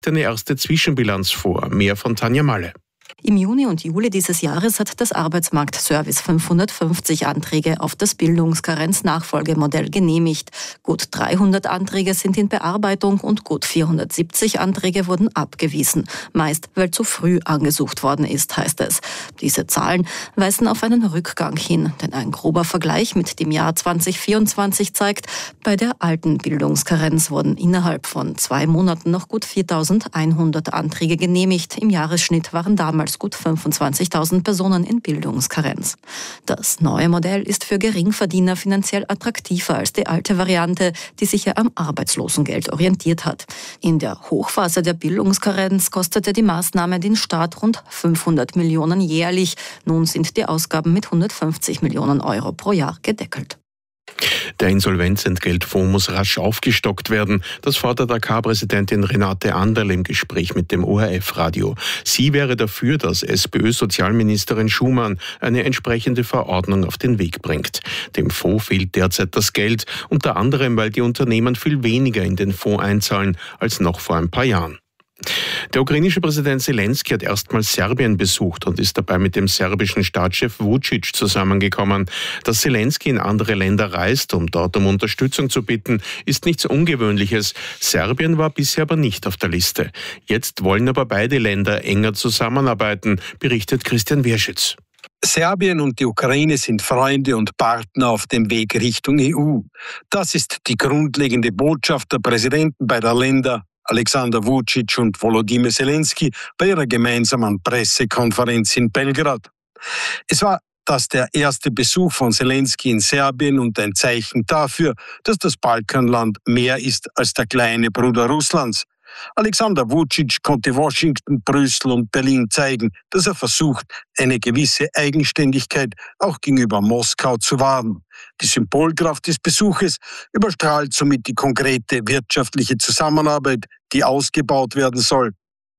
eine erste Zwischenbilanz vor. Mehr von Tanja Malle. Im Juni und Juli dieses Jahres hat das Arbeitsmarktservice 550 Anträge auf das Bildungskarenznachfolgemodell genehmigt. Gut 300 Anträge sind in Bearbeitung und gut 470 Anträge wurden abgewiesen. Meist, weil zu früh angesucht worden ist, heißt es. Diese Zahlen weisen auf einen Rückgang hin, denn ein grober Vergleich mit dem Jahr 2024 zeigt, bei der alten Bildungskarenz wurden innerhalb von 2 Monaten noch gut 4.100 Anträge genehmigt. Im Jahresschnitt waren damals gut 25.000 Personen in Bildungskarenz. Das neue Modell ist für Geringverdiener finanziell attraktiver als die alte Variante, die sich ja am Arbeitslosengeld orientiert hat. In der Hochphase der Bildungskarenz kostete die Maßnahme den Staat rund 500 Millionen jährlich. Nun sind die Ausgaben mit 150 Millionen Euro pro Jahr gedeckelt. Der Insolvenzentgeltfonds muss rasch aufgestockt werden. Das fordert AK-Präsidentin Renate Anderl im Gespräch mit dem ORF-Radio. Sie wäre dafür, dass SPÖ-Sozialministerin Schumann eine entsprechende Verordnung auf den Weg bringt. Dem Fonds fehlt derzeit das Geld, unter anderem, weil die Unternehmen viel weniger in den Fonds einzahlen als noch vor ein paar Jahren. Der ukrainische Präsident Zelensky hat erstmals Serbien besucht und ist dabei mit dem serbischen Staatschef Vučić zusammengekommen. Dass Zelensky in andere Länder reist, um dort um Unterstützung zu bitten, ist nichts Ungewöhnliches. Serbien war bisher aber nicht auf der Liste. Jetzt wollen aber beide Länder enger zusammenarbeiten, berichtet Christian Wierschitz. Serbien und die Ukraine sind Freunde und Partner auf dem Weg Richtung EU. Das ist die grundlegende Botschaft der Präsidenten beider Länder, Alexander Vučić und Volodymyr Zelensky, bei ihrer gemeinsamen Pressekonferenz in Belgrad. Es war das der erste Besuch von Zelensky in Serbien und ein Zeichen dafür, dass das Balkanland mehr ist als der kleine Bruder Russlands. Alexander Vučić konnte Washington, Brüssel und Berlin zeigen, dass er versucht, eine gewisse Eigenständigkeit auch gegenüber Moskau zu wahren. Die Symbolkraft des Besuches überstrahlt somit die konkrete wirtschaftliche Zusammenarbeit, die ausgebaut werden soll.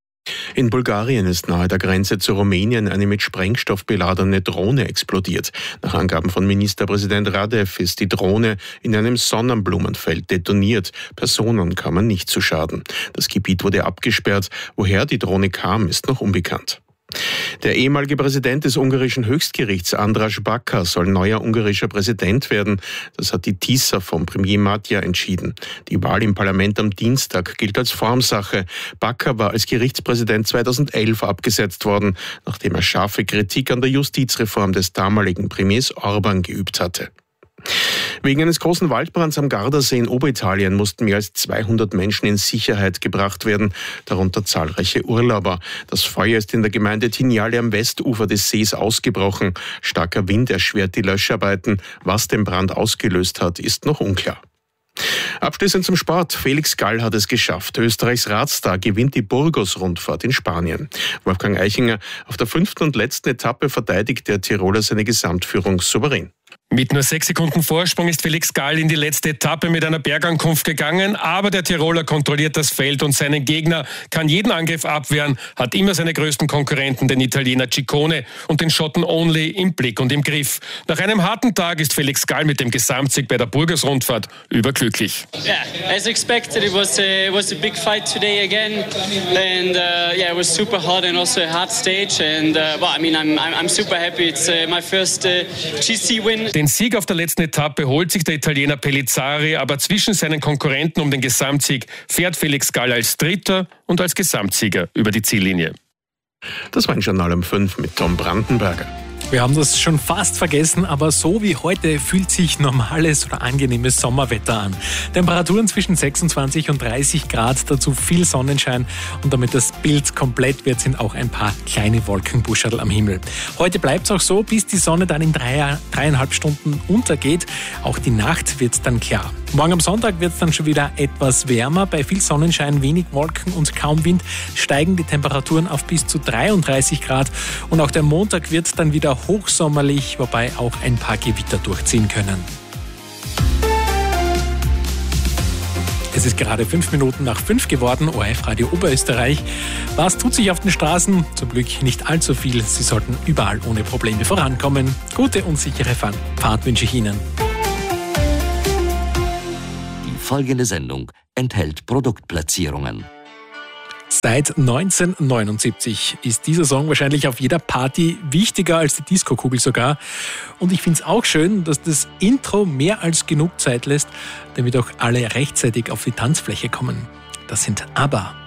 In Bulgarien ist nahe der Grenze zu Rumänien eine mit Sprengstoff beladene Drohne explodiert. Nach Angaben von Ministerpräsident Radev ist die Drohne in einem Sonnenblumenfeld detoniert. Personen kamen nicht zu Schaden. Das Gebiet wurde abgesperrt. Woher die Drohne kam, ist noch unbekannt. Der ehemalige Präsident des ungarischen Höchstgerichts, András Baka, soll neuer ungarischer Präsident werden. Das hat die TISA vom Premier Matja entschieden. Die Wahl im Parlament am Dienstag gilt als Formsache. Baka war als Gerichtspräsident 2011 abgesetzt worden, nachdem er scharfe Kritik an der Justizreform des damaligen Premiers Orban geübt hatte. Wegen eines großen Waldbrands am Gardasee in Oberitalien mussten mehr als 200 Menschen in Sicherheit gebracht werden, darunter zahlreiche Urlauber. Das Feuer ist in der Gemeinde Tinjale am Westufer des Sees ausgebrochen. Starker Wind erschwert die Löscharbeiten. Was den Brand ausgelöst hat, ist noch unklar. Abschließend zum Sport. Felix Gall hat es geschafft. Österreichs Radstar gewinnt die Burgos-Rundfahrt in Spanien. Wolfgang Eichinger, auf der 5. und letzten Etappe verteidigt der Tiroler seine Gesamtführung souverän. Mit nur 6 Sekunden Vorsprung ist Felix Gall in die letzte Etappe mit einer Bergankunft gegangen, aber der Tiroler kontrolliert das Feld und seinen Gegner, kann jeden Angriff abwehren, hat immer seine größten Konkurrenten, den Italiener Ciccone und den Schotten Only, im Blick und im Griff. Nach einem harten Tag ist Felix Gall mit dem Gesamtsieg bei der Burgos-Rundfahrt überglücklich. Yeah, as expected, it was a big fight today again, and it was super hot and also a hard stage, and I'm super happy. It's my first GC win. Den Sieg auf der letzten Etappe holt sich der Italiener Pellizzari, aber zwischen seinen Konkurrenten um den Gesamtsieg fährt Felix Gall als Dritter und als Gesamtsieger über die Ziellinie. Das war ein Journal um 5 mit Tom Brandenberger. Wir haben das schon fast vergessen, aber so wie heute fühlt sich normales oder angenehmes Sommerwetter an. Temperaturen zwischen 26 und 30 Grad, dazu viel Sonnenschein und damit das Bild komplett wird, sind auch ein paar kleine Wolkenbuscherl am Himmel. Heute bleibt es auch so, bis die Sonne dann in 3,5 Stunden untergeht. Auch die Nacht wird dann klar. Morgen am Sonntag wird es dann schon wieder etwas wärmer. Bei viel Sonnenschein, wenig Wolken und kaum Wind steigen die Temperaturen auf bis zu 33 Grad. Und auch der Montag wird dann wieder hochsommerlich, wobei auch ein paar Gewitter durchziehen können. Es ist gerade 5 Minuten nach 5 geworden, ORF-Radio Oberösterreich. Was tut sich auf den Straßen? Zum Glück nicht allzu viel. Sie sollten überall ohne Probleme vorankommen. Gute und sichere Fahrt wünsche ich Ihnen. Die folgende Sendung enthält Produktplatzierungen. Seit 1979 ist dieser Song wahrscheinlich auf jeder Party wichtiger als die Disco-Kugel sogar. Und ich finde es auch schön, dass das Intro mehr als genug Zeit lässt, damit auch alle rechtzeitig auf die Tanzfläche kommen. Das sind ABBA.